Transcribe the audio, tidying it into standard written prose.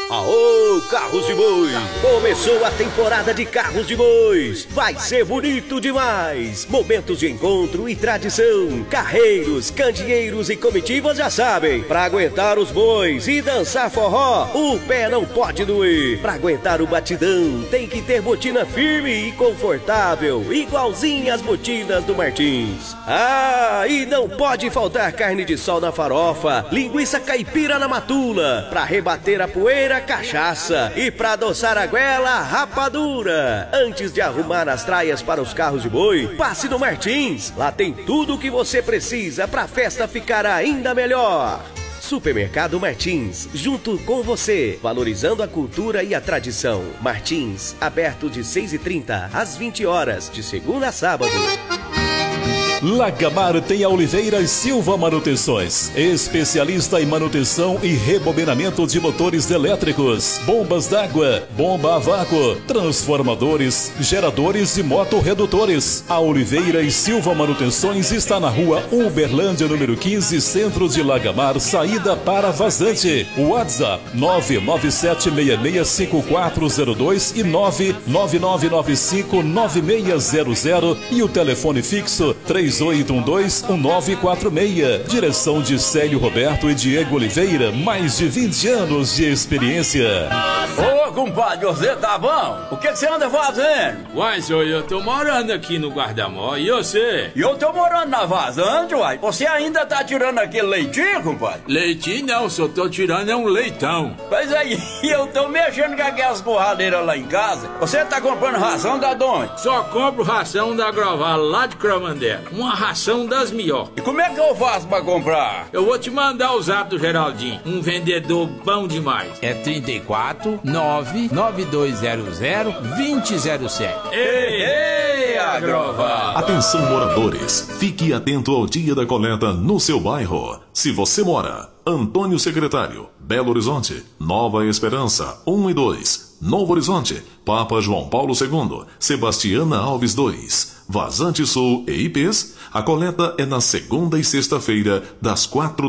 Aô, carros de boi! Começou a temporada de carros de bois. Vai ser bonito demais. Momentos de encontro e tradição. Carreiros, candeeiros e comitivas já sabem. Pra aguentar os bois e dançar forró, o pé não pode doer. Pra aguentar o batidão, tem que ter botina firme e confortável, igualzinha as botinas do Martins. Ah, e não pode faltar carne de sol na farofa, linguiça caipira na matula, pra rebater a poeira, cachaça, e pra adoçar a goela, rapadura. Antes de arrumar as traias para os carros de boi, passe no Martins. Lá tem tudo o que você precisa pra festa ficar ainda melhor. Supermercado Martins, junto com você, valorizando a cultura e a tradição. Martins, aberto de 6h30 às 20 horas, de segunda a sábado. Lagamar tem a Oliveira e Silva Manutenções, especialista em manutenção e rebobinamento de motores elétricos, bombas d'água, bomba a vácuo, transformadores, geradores e motorredutores. A Oliveira e Silva Manutenções está na rua Uberlândia, número 15, centro de Lagamar, saída para Vazante. WhatsApp 997665402 e 999959600 e o telefone fixo 3812-1946. Direção de Célio Roberto e Diego Oliveira, mais de 20 anos de experiência. Ô, compadre, você tá bom? O que você anda fazendo? Uai, senhor, eu tô morando aqui no Guarda-Mó, e você? E eu tô morando na Vazante, uai. Você ainda tá tirando aquele leitinho, compadre? Leitinho não, só tô tirando é um leitão. Mas aí, eu tô mexendo com aquelas borradeiras lá em casa. Você tá comprando ração da onde? Só compro ração da Groval, lá de Cromandela. Uma ração das melhores. E como é que eu faço pra comprar? Eu vou te mandar o zap do Geraldinho, um vendedor bom demais. É 34 99200 2007. Ei, Agroval! Atenção, moradores, fique atento ao dia da coleta no seu bairro. Se você mora Antônio Secretário, Belo Horizonte, Nova Esperança 1 e 2, Novo Horizonte, Papa João Paulo II, Sebastiana Alves 2, Vazante Sul e IPs, a coleta é na segunda e sexta-feira, das 4